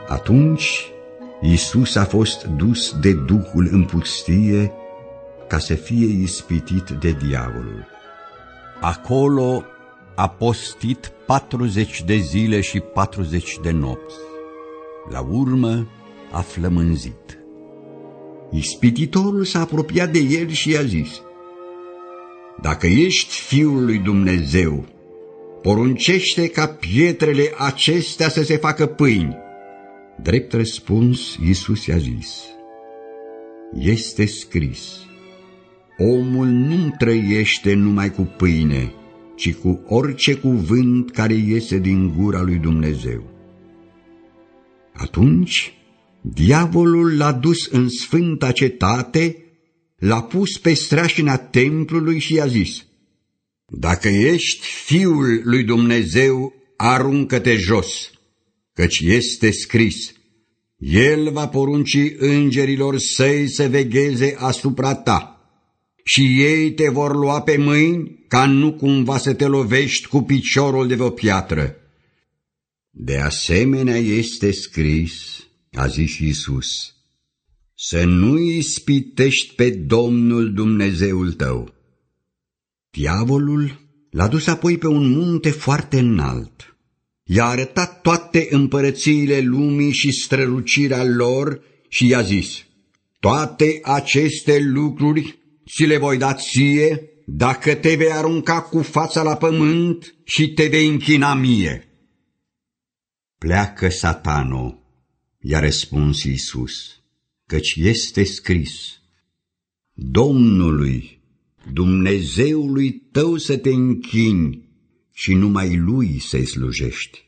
Atunci Iisus a fost dus de Duhul în pustie ca să fie ispitit de diavolul. Acolo a postit 40 de zile și 40 de nopți. La urmă a flămânzit. Ispititorul s-a apropiat de el și i-a zis: Dacă ești Fiul lui Dumnezeu, poruncește ca pietrele acestea să se facă pâini. Drept răspuns, Iisus i-a zis: Este scris, omul nu trăiește numai cu pâine, ci cu orice cuvânt care iese din gura lui Dumnezeu. Atunci, diavolul l-a dus în sfânta cetate, l-a pus pe streașina templului și i-a zis: Dacă ești Fiul lui Dumnezeu, aruncă-te jos, căci este scris: El va porunci îngerilor săi să vegheze asupra ta, și ei te vor lua pe mâini, ca nu cumva să te lovești cu piciorul de o piatră. De asemenea este scris, a zis Iisus, să nu ispitești pe Domnul Dumnezeul tău. Diavolul l-a dus apoi pe un munte foarte înalt. I-a arătat toate împărățiile lumii și strălucirea lor și i-a zis: Toate aceste lucruri ți le voi da ție dacă te vei arunca cu fața la pământ și te vei închina mie. Pleacă, Satano, i-a răspuns Iisus, căci este scris: Domnului, Dumnezeului tău să te închini și numai lui să-i slujești.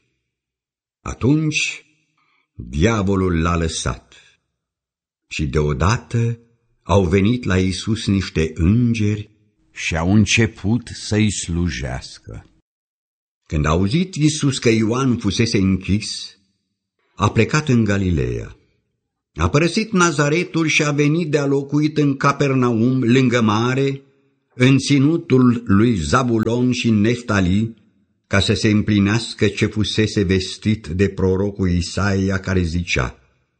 Atunci diavolul l-a lăsat și deodată au venit la Iisus niște îngeri și au început să-i slujească. Când a auzit Iisus că Ioan fusese închis, a plecat în Galileea. A părăsit Nazaretul și a venit de-a locuit în Capernaum, lângă mare, în ținutul lui Zabulon și Neftali, ca să se împlinească ce fusese vestit de prorocul Isaia, care zicea: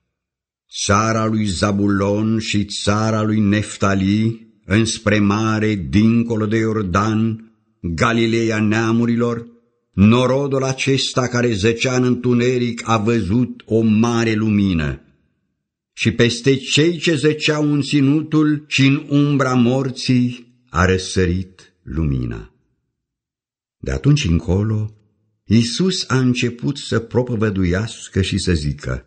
Țara lui Zabulon și țara lui Neftali, înspre mare, dincolo de Iordan, Galileea neamurilor, norodul acesta care zăcea în întuneric a văzut o mare lumină. Și peste cei ce zăceau în ținutul și în umbra morții a răsărit lumina. De atunci încolo, Iisus a început să propovăduiască și să zică: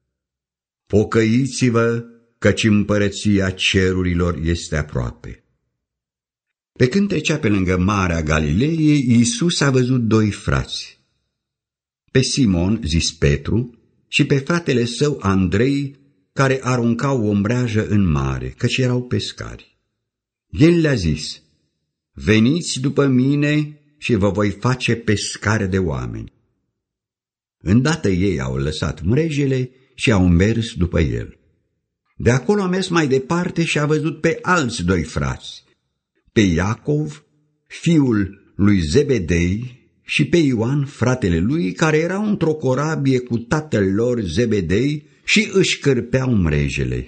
Pocăiți-vă, căci împărăția cerurilor este aproape. Pe când trecea pe lângă Marea Galilei, Iisus a văzut doi frați, pe Simon, zis Petru, și pe fratele său Andrei, care aruncau o mreajă în mare, căci erau pescari. El le-a zis: Veniți după mine și vă voi face pescari de oameni. Îndată ei au lăsat mrejele și au mers după el. De acolo a mers mai departe și a văzut pe alți doi frați, pe Iacov, fiul lui Zebedei, și pe Ioan, fratele lui, care erau într-o corabie cu tatăl lor Zebedei și își cârpeau mrejele.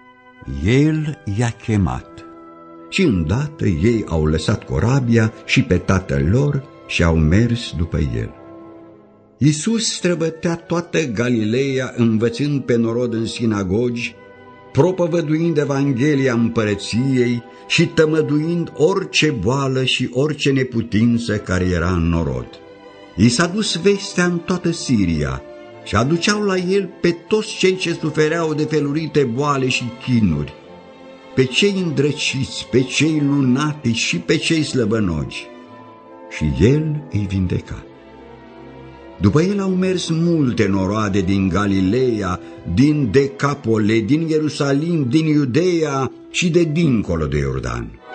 El i-a chemat și îndată ei au lăsat corabia și pe tatăl lor și au mers după el. Iisus străbătea toată Galileea, învățând pe norod în sinagogi, propovăduind Evanghelia împărăției și tămăduind orice boală și orice neputință care era în norod. I s-a dus vestea în toată Siria și aduceau la el pe toți cei ce sufereau de felurite boale și chinuri, pe cei îndrăciți, pe cei lunatici și pe cei slăbănogi. Și el îi vindeca. După el au mers multe noroade din Galileea, din Decapole, din Ierusalim, din Iudeea și de dincolo de Iordan.